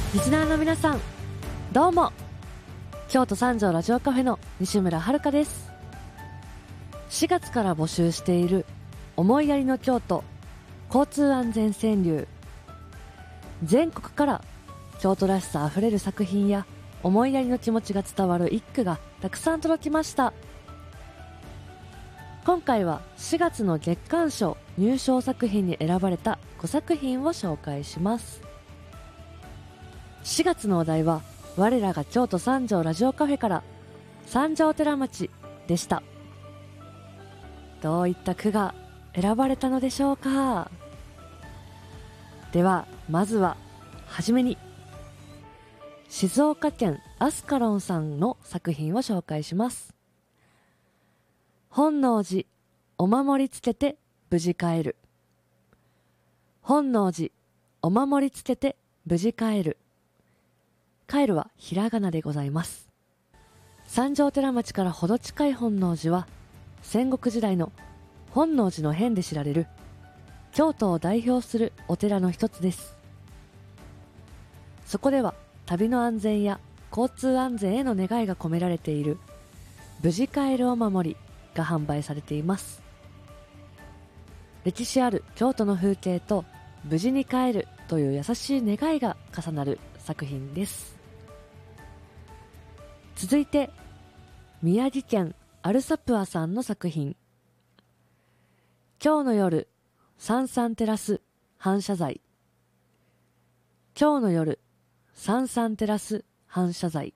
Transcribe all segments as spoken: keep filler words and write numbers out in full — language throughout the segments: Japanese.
リスナーの皆さん、どうも。京都三条ラジオカフェの西村遥です。しがつから募集している思いやりの京都交通安全川柳。全国から京都らしさあふれる作品や思いやりの気持ちが伝わる一句がたくさん届きました。今回はしがつの月刊賞入賞作品に選ばれたごさく品を紹介します。しがつのお題は、我らが京都三条ラジオカフェから三条寺町でした。どういった句が選ばれたのでしょうか。ではまずははじめに静岡県アスカロンさんの作品を紹介します。本能寺お守りつけて無事帰る。本能寺お守りつけて無事帰る。帰るはひらがなでございます。三条寺町からほど近い本能寺は戦国時代の本能寺の変で知られる京都を代表するお寺の一つです。そこでは旅の安全や交通安全への願いが込められている無事帰るお守りが販売されています。歴史ある京都の風景と無事に帰るという優しい願いが重なる作品です。続いて宮城県アルサプアさんの作品。今日の夜さんさん照らす反射材。今日の夜さんさん照らす反射材。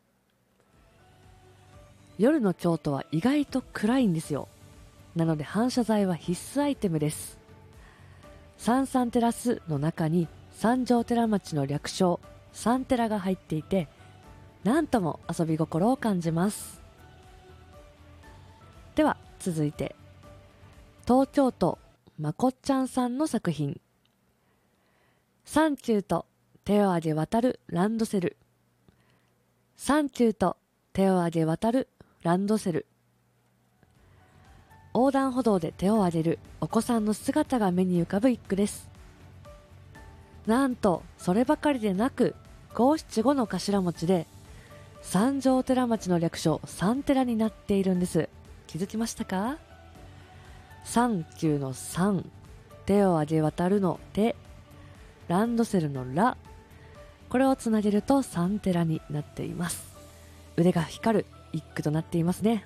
夜の京都は意外と暗いんですよ。なので反射材は必須アイテムです。さんさん照らすの中に三条寺町の略称三寺が入っていて、なんとも遊び心を感じます。では続いて東京都まこっちゃんさんの作品。サンキューと手を挙げ渡るランドセル。サンキューと手を挙げ渡るランドセル。横断歩道で手を挙げるお子さんの姿が目に浮かぶ一句です。なんとそればかりでなく五七五の頭文字で三条寺町の略称三寺になっているんです。気づきましたか？サンキューのサン、手を挙げ渡るの手、ランドセルのラ、これをつなげると三寺になっています。腕が光る一句となっていますね。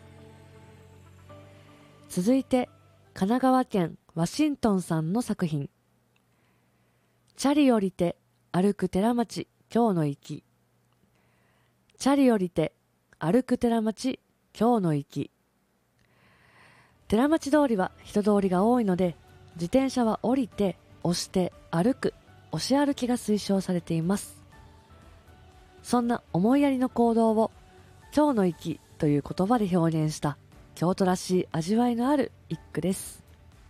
続いて神奈川県ワシントンさんの作品。チャリ降りて歩く寺町今日の行き。チャリ降りて歩く寺町今日の行き。寺町通りは人通りが多いので、自転車は降りて押して歩く、押し歩きが推奨されています。そんな思いやりの行動を今日の行きという言葉で表現した京都らしい味わいのある一句です。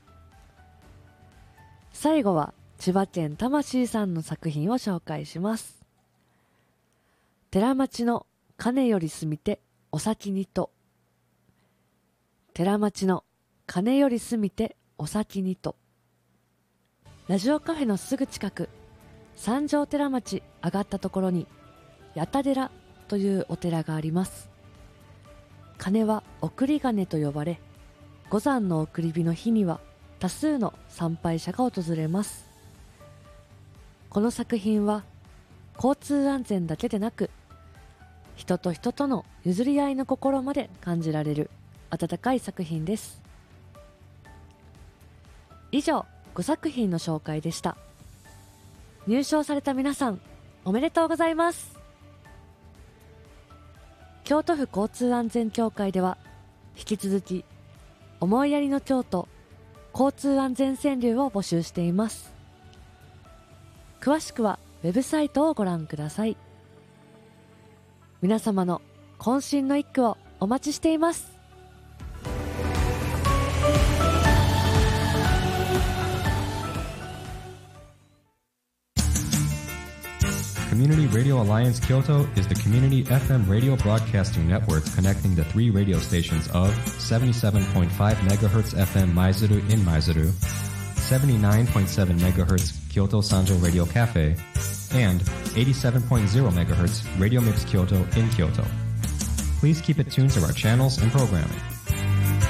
最後は千葉県魂さんの作品を紹介します。寺町の金よりすみてお先にと。寺町の金よりすみてお先にと。ラジオカフェのすぐ近く、三条寺町上がったところに八田寺というお寺があります。鐘は送り鐘と呼ばれ、五山の送り火の日には多数の参拝者が訪れます。この作品は交通安全だけでなく、人と人との譲り合いの心まで感じられる温かい作品です。以上ごさく品の紹介でした。入賞された皆さん、おめでとうございます。京都府交通安全協会では引き続き思いやりの京都交通安全川柳を募集しています。詳しくはウェブサイトをご覧ください。皆様の渾身の一句をお待ちしています。 Community Radio Alliance Kyoto is the community F M radio broadcasting network connecting the three radio stations of seventy-seven point five megahertz F M Maizuru in Maizuru, seventy-nine point seven megahertz Kyoto Sanjo Radio Cafe, and eighty-seven point zero megahertz Radio Mix Kyoto in Kyoto. Please keep it tuned to our channels and programming.